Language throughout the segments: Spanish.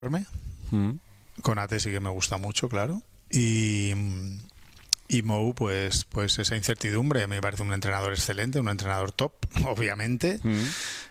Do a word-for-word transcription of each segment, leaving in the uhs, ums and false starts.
Mm. Konate sí que me gusta mucho, claro. Y, y Mou, pues, pues esa incertidumbre. Me parece un entrenador excelente, un entrenador top, obviamente. Mm.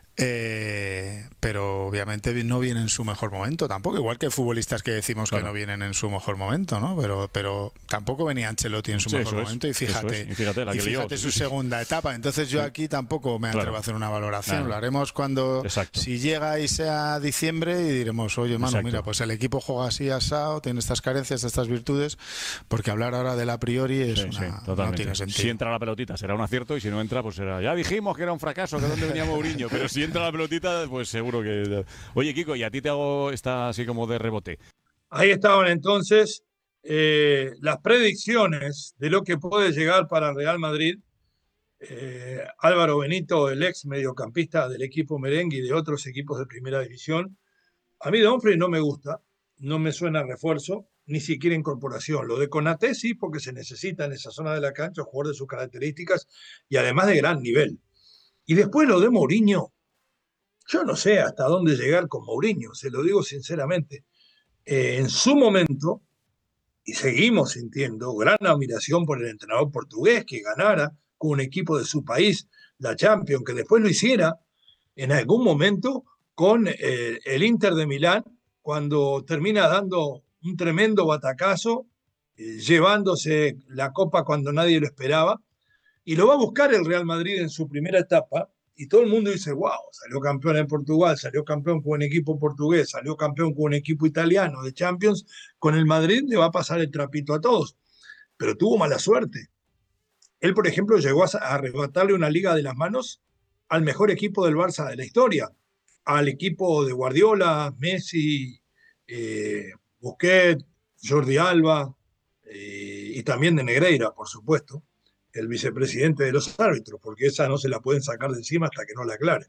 Eh, pero obviamente no viene en su mejor momento tampoco, igual que futbolistas que decimos Claro. que no vienen en su mejor momento, ¿no? Pero, pero tampoco venía Ancelotti en su Sí, mejor eso momento es, y fíjate, eso es. Y fíjate, la y que lió, fíjate sí, su sí. segunda etapa. Entonces yo Sí. aquí tampoco me atrevo Claro. a hacer una valoración. Claro. Lo haremos cuando, Exacto. si llega y sea diciembre y diremos, oye, Manu, Exacto. mira, pues el equipo juega así, asado, tiene estas carencias, estas virtudes, porque hablar ahora del a priori es Sí, una, sí, no totalmente. tiene sentido. Si entra la pelotita será un acierto y si no entra, pues será. Ya dijimos que era un fracaso, que dónde venía Mourinho, pero si entra la pelotita, pues seguro que. Oye, Kiko, y a ti te hago esta así como de rebote. Ahí estaban entonces eh, las predicciones de lo que puede llegar para Real Madrid. Eh, Álvaro Benito, el ex mediocampista del equipo merengue y de otros equipos de primera división. A mí Dumfries no me gusta, no me suena refuerzo, ni siquiera incorporación. Lo de Konate sí, porque se necesita en esa zona de la cancha un jugador de sus características y además de gran nivel. Y después lo de Mourinho, yo no sé hasta dónde llegar con Mourinho, se lo digo sinceramente. Eh, en su momento, y seguimos sintiendo gran admiración por el entrenador portugués que ganara con un equipo de su país la Champions, que después lo hiciera en algún momento con eh, el Inter de Milán, cuando termina dando un tremendo batacazo, eh, llevándose la copa cuando nadie lo esperaba, y lo va a buscar el Real Madrid en su primera etapa, y todo el mundo dice, wow, salió campeón en Portugal, salió campeón con un equipo portugués, salió campeón con un equipo italiano de Champions, con el Madrid le va a pasar el trapito a todos, pero tuvo mala suerte. Él, por ejemplo, llegó a arrebatarle una liga de las manos al mejor equipo del Barça de la historia, al equipo de Guardiola, Messi, eh, Busquets, Jordi Alba eh, y también de Negreira, por supuesto, el vicepresidente de los árbitros, porque esa no se la pueden sacar de encima hasta que no la aclaren.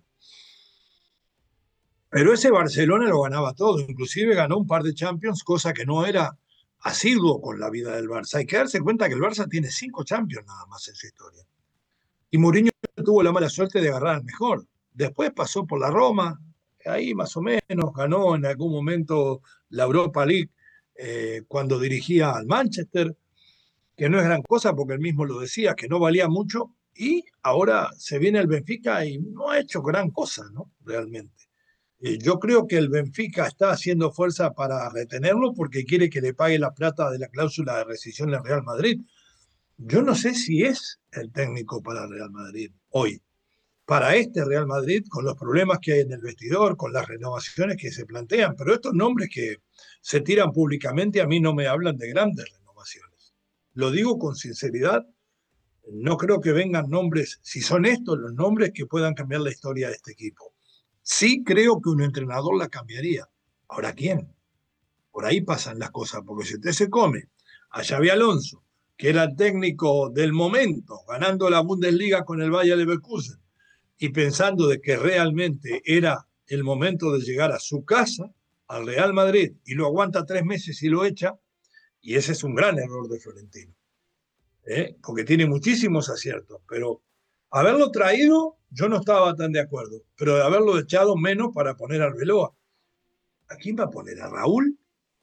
Pero ese Barcelona lo ganaba todo, inclusive ganó un par de Champions, cosa que no era asiduo con la vida del Barça. Hay que darse cuenta que el Barça tiene cinco Champions nada más en su historia. Y Mourinho tuvo la mala suerte de agarrar al mejor. Después pasó por la Roma, ahí más o menos, ganó en algún momento la Europa League eh, cuando dirigía al Manchester, que no es gran cosa porque él mismo lo decía, que no valía mucho, y ahora se viene el Benfica y no ha hecho gran cosa, ¿no? Realmente. Eh, yo creo que el Benfica está haciendo fuerza para retenerlo porque quiere que le pague la plata de la cláusula de rescisión al Real Madrid. Yo no sé si es el técnico para el Real Madrid hoy. Para este Real Madrid, con los problemas que hay en el vestidor, con las renovaciones que se plantean, pero estos nombres que se tiran públicamente a mí no me hablan de grandes renovaciones. Lo digo con sinceridad, no creo que vengan nombres, si son estos los nombres que puedan cambiar la historia de este equipo. Sí creo que un entrenador la cambiaría. Ahora, ¿quién? Por ahí pasan las cosas, porque si usted se come a Xabi Alonso, que era el técnico del momento, ganando la Bundesliga con el Bayer Leverkusen, y pensando de que realmente era el momento de llegar a su casa, al Real Madrid, y lo aguanta tres meses y lo echa, y ese es un gran error de Florentino, ¿eh? Porque tiene muchísimos aciertos, pero haberlo traído, yo no estaba tan de acuerdo, pero de haberlo echado menos para poner a Arbeloa. ¿A quién va a poner? ¿A Raúl?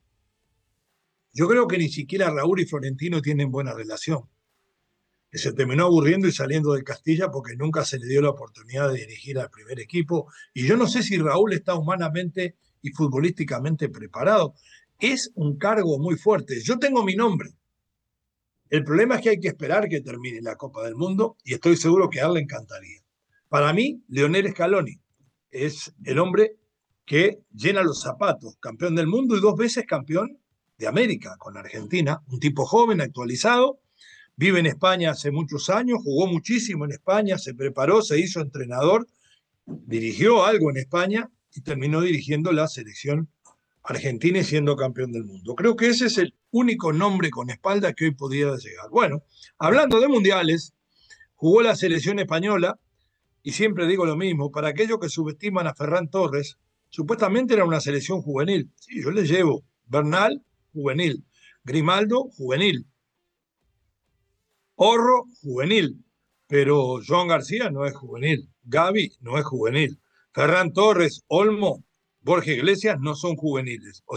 Yo creo que ni siquiera Raúl y Florentino tienen buena relación. Que se terminó aburriendo y saliendo de Castilla porque nunca se le dio la oportunidad de dirigir al primer equipo. Y yo no sé si Raúl está humanamente y futbolísticamente preparado. Es un cargo muy fuerte. Yo tengo mi nombre. El problema es que hay que esperar que termine la Copa del Mundo y estoy seguro que a él le encantaría. Para mí, Lionel Scaloni es el hombre que llena los zapatos, campeón del mundo y dos veces campeón de América con Argentina, un tipo joven, actualizado, vive en España hace muchos años, jugó muchísimo en España, se preparó, se hizo entrenador, dirigió algo en España y terminó dirigiendo la selección argentina y siendo campeón del mundo. Creo que ese es el único nombre con espalda que hoy pudiera llegar. Bueno, hablando de mundiales, jugó la selección española y siempre digo lo mismo, para aquellos que subestiman a Ferran Torres, supuestamente era una selección juvenil. Sí, yo le llevo Bernal, juvenil, Grimaldo, juvenil, Orro, juvenil, pero Joan García no es juvenil, Gavi no es juvenil, Ferran Torres, Olmo, Borja Iglesias no son juveniles. O